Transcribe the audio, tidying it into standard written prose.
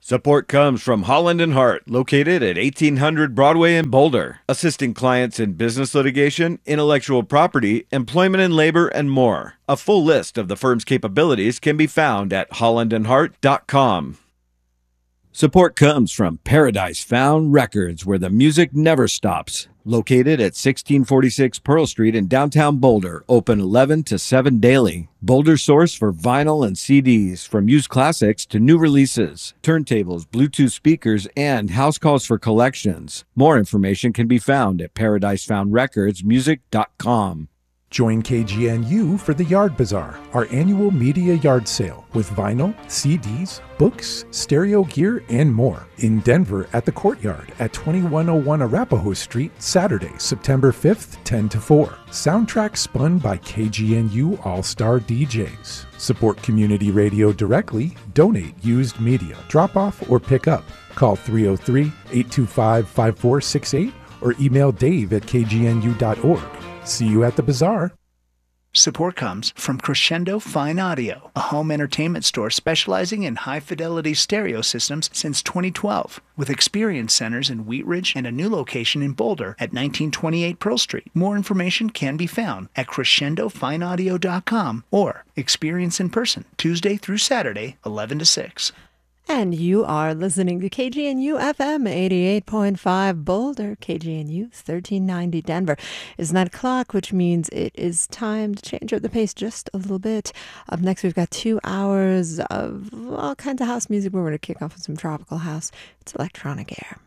Support comes from Holland and Hart, located at 1800 Broadway in Boulder, assisting clients in business litigation, intellectual property, employment and labor, and more. A full list of the firm's capabilities can be found at hollandandhart.com. Support comes from Paradise Found Records, where the music never stops. Located at 1646 Pearl Street in downtown Boulder, open 11 to 7 daily. Boulder's source for vinyl and CDs, from used classics to new releases, turntables, Bluetooth speakers, and house calls for collections. More information can be found at paradisefoundrecordsmusic.com. Join KGNU for the Yard Bazaar, our annual media yard sale with vinyl, CDs, books, stereo gear, and more in Denver at the Courtyard at 2101 Arapahoe Street, Saturday, September 5th, 10 to 4. Soundtrack spun by KGNU All-Star DJs. Support community radio directly, donate used media, drop off or pick up. Call 303-825-5468 or email dave@kgnu.org. See you at the bazaar. Support comes from Crescendo Fine Audio, a home entertainment store specializing in high-fidelity stereo systems since 2012, with experience centers in Wheat Ridge and a new location in Boulder at 1928 Pearl Street. More information can be found at crescendofineaudio.com or experience in person Tuesday through Saturday, 11 to 6. And you are listening to KGNU FM 88.5 Boulder, KGNU 1390 Denver. It's 9 o'clock, which means it is time to change up the pace just a little bit. Up next, we've got 2 hours of all kinds of house music. We're going to kick off with some tropical house. It's Electronic Air.